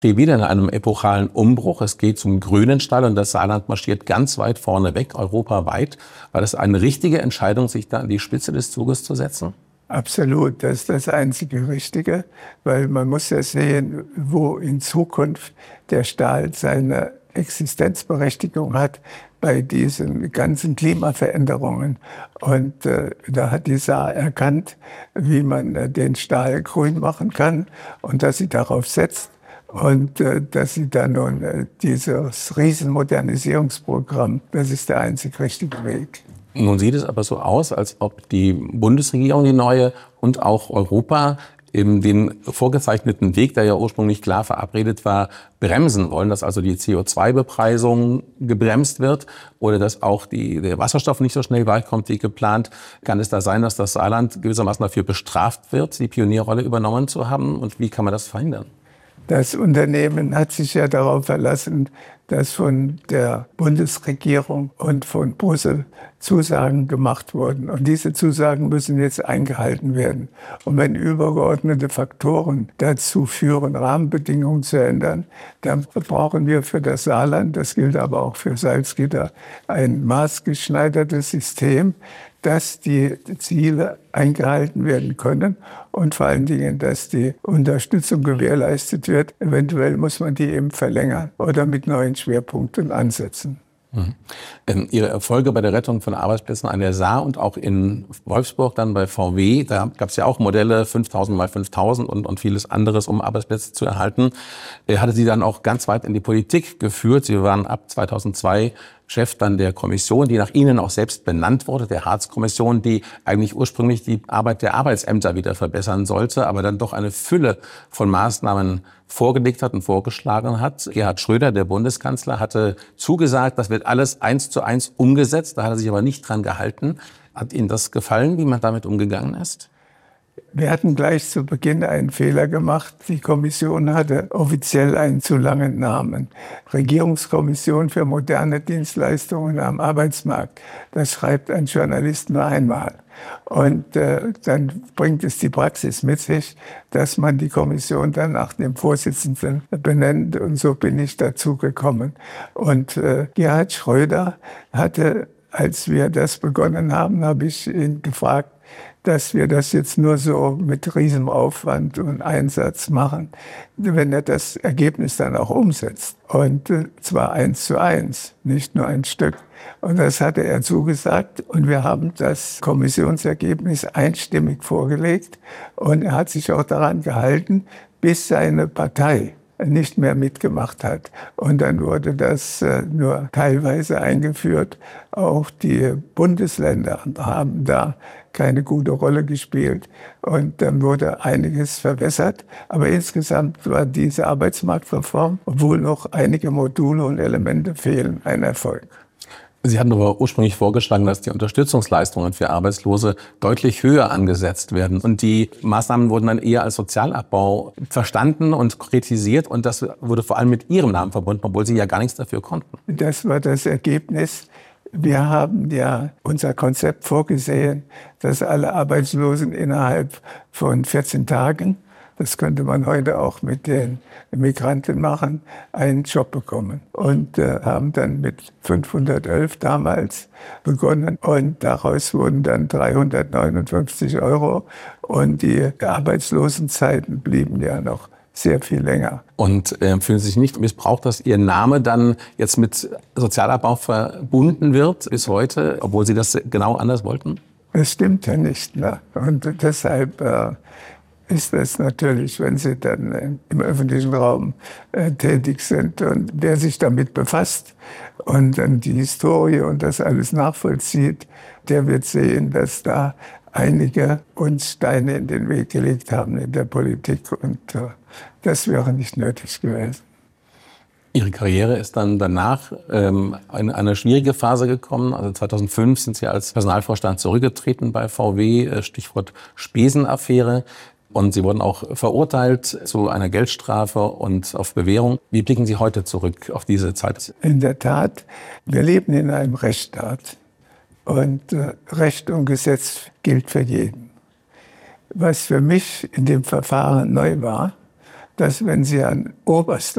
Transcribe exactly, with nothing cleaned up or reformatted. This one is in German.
Stehe wieder in einem epochalen Umbruch. Es geht zum grünen Stall und das Saarland marschiert ganz weit vorne weg, europaweit. War das eine richtige Entscheidung, sich da an die Spitze des Zuges zu setzen? Absolut, das ist das einzige Richtige, weil man muss ja sehen, wo in Zukunft der Stahl seine Existenzberechtigung hat bei diesen ganzen Klimaveränderungen. Und äh, da hat die Saar erkannt, wie man äh, den Stahl grün machen kann und dass sie darauf setzt. Und äh, dass sie dann nun äh, dieses Riesenmodernisierungsprogramm, das ist der einzig richtige Weg. Nun sieht es aber so aus, als ob die Bundesregierung, die neue, und auch Europa eben den vorgezeichneten Weg, der ja ursprünglich klar verabredet war, bremsen wollen, dass also die C O zwei Bepreisung gebremst wird oder dass auch die, der Wasserstoff nicht so schnell wegkommt wie geplant. Kann es da sein, dass das Saarland gewissermaßen dafür bestraft wird, die Pionierrolle übernommen zu haben? Und wie kann man das verhindern? Das Unternehmen hat sich ja darauf verlassen, dass von der Bundesregierung und von Brüssel Zusagen gemacht wurden. Und diese Zusagen müssen jetzt eingehalten werden. Und wenn übergeordnete Faktoren dazu führen, Rahmenbedingungen zu ändern, dann brauchen wir für das Saarland, das gilt aber auch für Salzgitter, ein maßgeschneidertes System, dass die Ziele eingehalten werden können und vor allen Dingen, dass die Unterstützung gewährleistet wird. Eventuell muss man die eben verlängern oder mit neuen Schwerpunkten ansetzen. Mhm. Ähm, Ihre Erfolge bei der Rettung von Arbeitsplätzen an der Saar und auch in Wolfsburg dann bei V W, da gab es ja auch Modelle fünftausend mal fünftausend und, und vieles anderes, um Arbeitsplätze zu erhalten, äh, hatte Sie dann auch ganz weit in die Politik geführt. Sie waren ab zweitausendzwei Chef dann der Kommission, die nach Ihnen auch selbst benannt wurde, der Hartz-Kommission, die eigentlich ursprünglich die Arbeit der Arbeitsämter wieder verbessern sollte, aber dann doch eine Fülle von Maßnahmen vorgelegt hat und vorgeschlagen hat. Gerhard Schröder, der Bundeskanzler, hatte zugesagt, das wird alles eins zu eins umgesetzt. Da hat er sich aber nicht dran gehalten. Hat Ihnen das gefallen, wie man damit umgegangen ist? Wir hatten gleich zu Beginn einen Fehler gemacht. Die Kommission hatte offiziell einen zu langen Namen. Regierungskommission für moderne Dienstleistungen am Arbeitsmarkt. Das schreibt ein Journalist nur einmal. Und äh, dann bringt es die Praxis mit sich, dass man die Kommission dann nach dem Vorsitzenden benennt. Und so bin ich dazu gekommen. Und äh, Gerhard Schröder hatte, als wir das begonnen haben, habe ich ihn gefragt, dass wir das jetzt nur so mit riesigem Aufwand und Einsatz machen, wenn er das Ergebnis dann auch umsetzt. Und äh, zwar eins zu eins, nicht nur ein Stück. Und das hatte er zugesagt. Und wir haben das Kommissionsergebnis einstimmig vorgelegt. Und er hat sich auch daran gehalten, bis seine Partei nicht mehr mitgemacht hat. Und dann wurde das äh, nur teilweise eingeführt. Auch die Bundesländer haben da keine gute Rolle gespielt. Und dann wurde einiges verbessert. Aber insgesamt war diese Arbeitsmarktreform, obwohl noch einige Module und Elemente fehlen, ein Erfolg. Sie hatten aber ursprünglich vorgeschlagen, dass die Unterstützungsleistungen für Arbeitslose deutlich höher angesetzt werden. Und die Maßnahmen wurden dann eher als Sozialabbau verstanden und kritisiert. Und das wurde vor allem mit Ihrem Namen verbunden, obwohl Sie ja gar nichts dafür konnten. Das war das Ergebnis. Wir haben ja unser Konzept vorgesehen, dass alle Arbeitslosen innerhalb von vierzehn Tagen, das könnte man heute auch mit den Migranten machen, einen Job bekommen. Und äh, haben dann mit fünfhundertelf damals begonnen. Und daraus wurden dann dreihundertneunundfünfzig Euro. Und die Arbeitslosenzeiten blieben ja noch sehr viel länger. Und äh, fühlen Sie sich nicht missbraucht, dass Ihr Name dann jetzt mit Sozialabbau verbunden wird bis heute, obwohl Sie das genau anders wollten? Das stimmt ja nicht. Ne? Und deshalb äh, ist es natürlich, wenn Sie dann äh, im öffentlichen Raum äh, tätig sind und wer sich damit befasst und dann die Historie und das alles nachvollzieht, der wird sehen, dass da einige uns Steine in den Weg gelegt haben in der Politik und äh, das wäre nicht nötig gewesen. Ihre Karriere ist dann danach ähm, in eine schwierige Phase gekommen. Also zweitausendfünf sind Sie als Personalvorstand zurückgetreten bei V W, Stichwort Spesenaffäre. Und Sie wurden auch verurteilt zu einer Geldstrafe und auf Bewährung. Wie blicken Sie heute zurück auf diese Zeit? In der Tat, wir leben in einem Rechtsstaat. Und äh, Recht und Gesetz gilt für jeden. Was für mich in dem Verfahren neu war, dass wenn Sie an oberster